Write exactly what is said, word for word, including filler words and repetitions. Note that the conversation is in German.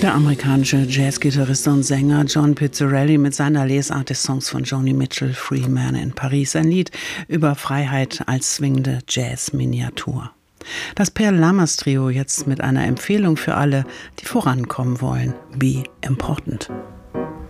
Der amerikanische Jazzgitarrist und Sänger John Pizzarelli mit seiner Lesart des Songs von Joni Mitchell, Free Man in Paris, ein Lied über Freiheit als swingende Jazz-Miniatur. Das Per Lammers Trio jetzt mit einer Empfehlung für alle, die vorankommen wollen. Be Important.